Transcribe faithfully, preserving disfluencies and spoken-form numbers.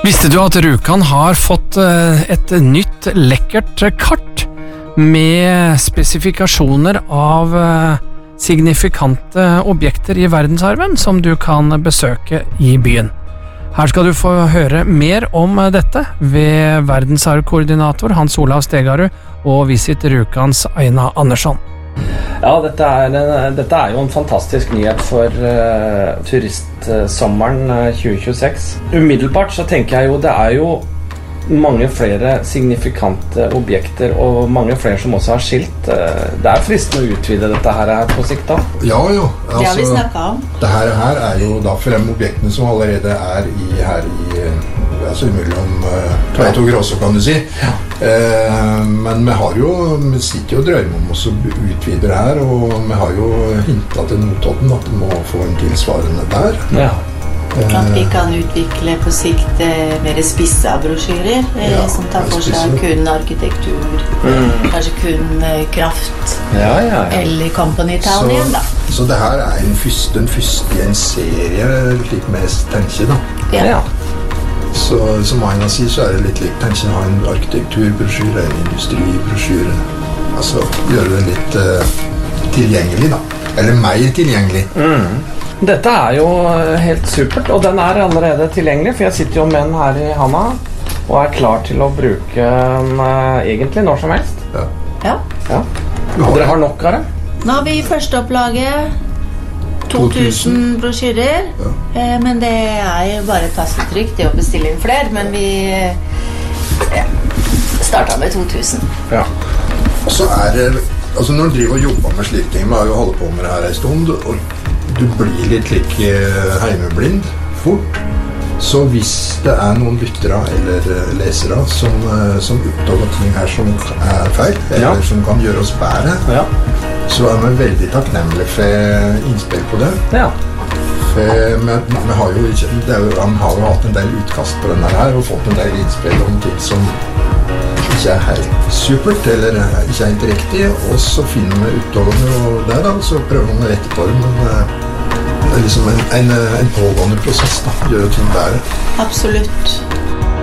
Visste du at Rjukan har fått et nytt lekkert kart med spesifikasjoner av signifikante objekter i verdensarven som du kan besøke i byen? Her skal du få høre mer om dette ved verdensarvkoordinator Hans Olav Stegarud og Visit Rjukans Aina Andersson. Ja, dette er, dette er jo en fantastisk nyhet for uh, turistsommeren uh, tjue tjueseks. Umiddelbart så tenker jeg jo det er jo mange flere signifikante objekter og mange flere som også har skilt. Uh, det er fristende å utvide dette her på sikt da. Ja, jo. Altså, det har vi snakket om. Det her, her er jo da frem objektene som allerede er i, her i altså mellom uh, Tveit og Gråså, kan du si. Ja. Eh, men vi har jo, vi sitter jo og drømmer om oss å utvide det her, og vi har jo hintet til Notodden at vi må få en tilsvarende der. Ja. Eh, at vi kan utvikle på sikt eh, mer spissa brosjyrer, eh, ja, som tar for seg kun arkitektur, mm. kanskje kun eh, kraft, ja, ja, ja. eller Company Town igjen da. Så det her er en første, en første i en serie, litt mer tenke da. Ja. Ja. Så som Aina sier, så er det litt likt. Tenk å ha en arkitekturbrosjyre, en industribrosjyre. Altså gjøre det litt uh, tilgjengelig da. Eller mer tilgjengelig. Mm. Dette er jo helt supert, og den er allerede tilgjengelig, for jeg sitter jo med den her i handa og er klar til å bruke den uh, egentlig når som helst. Ja. Ja. Ja. Og dere har nok av det? Nå har vi første opplaget to tusen brosjyrer, ja. eh, men det er jo bare et tastetrykk det å bestille inn flere, men vi ja, startet med to tusen. Ja. Og så er det, altså når du driver og jobber med slike ting, vi har jo holdt på med det her en stund, og du blir litt like heimeblind fort, så hvis det er noen lyttere eller lesere som, som oppdager ting her som er feil, eller ja. Som kan gjøre oss bedre, ja. Så er vi veldig takknemlige for innspill på det. Ja. For vi, vi har jo ikke, det er jo, han har jo hatt en del utkast på denne her, og fått en del innspill om ting som ikke er helt supert, eller ikke er helt riktig, og så finner vi utover og det da, så prøver vi å rette på det, men det er liksom en, en, en pågående prosess da, gjør ting bedre. Absolutt.